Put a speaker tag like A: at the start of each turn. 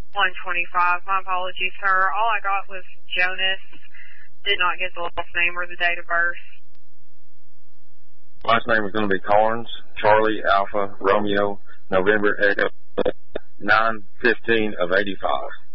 A: 125. My apologies, sir. All I got was Jonas. Did not get the last name or the date of birth.
B: Last name is going to be Carnes, Charlie Alpha Romeo November Echo 9/15 of 85.